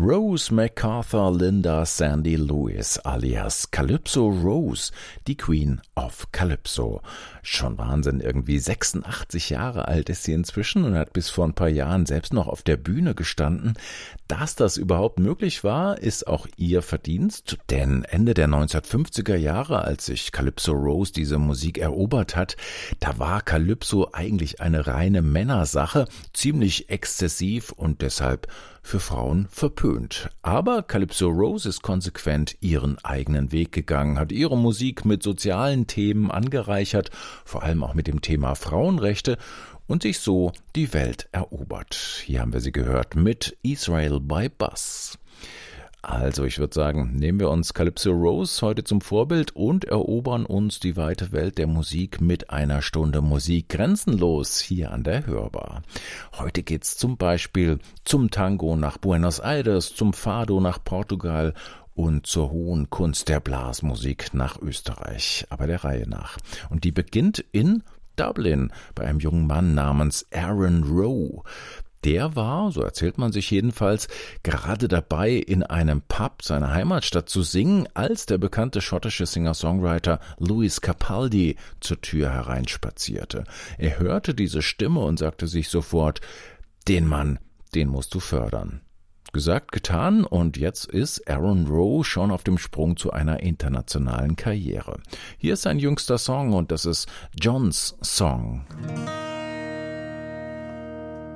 Rose MacArthur Linda Sandy Lewis alias Calypso Rose, die Queen of Calypso. Schon Wahnsinn, irgendwie 86 Jahre alt ist sie inzwischen und hat bis vor ein paar Jahren selbst noch auf der Bühne gestanden. Dass das überhaupt möglich war, ist auch ihr Verdienst, denn Ende der 1950er Jahre, als sich Calypso Rose diese Musik erobert hat, da war Calypso eigentlich eine reine Männersache, ziemlich exzessiv und deshalb für Frauen verpönt. Aber Calypso Rose ist konsequent ihren eigenen Weg gegangen, hat ihre Musik mit sozialen Themen angereichert, vor allem auch mit dem Thema Frauenrechte und sich so die Welt erobert. Hier haben wir sie gehört mit Israel by Bus. Also ich würde sagen, nehmen wir uns Calypso Rose heute zum Vorbild und erobern uns die weite Welt der Musik mit einer Stunde Musik grenzenlos hier an der Hörbar. Heute geht's zum Beispiel zum Tango nach Buenos Aires, zum Fado nach Portugal und zur hohen Kunst der Blasmusik nach Österreich, aber der Reihe nach. Und die beginnt in Dublin bei einem jungen Mann namens Aaron Rowe. Der war, so erzählt man sich jedenfalls, gerade dabei, in einem Pub seiner Heimatstadt zu singen, als der bekannte schottische Singer-Songwriter Lewis Capaldi zur Tür hereinspazierte. Er hörte diese Stimme und sagte sich sofort, den Mann, den musst du fördern. Gesagt, getan, und jetzt ist Aaron Rowe schon auf dem Sprung zu einer internationalen Karriere. Hier ist sein jüngster Song und das ist John's Song.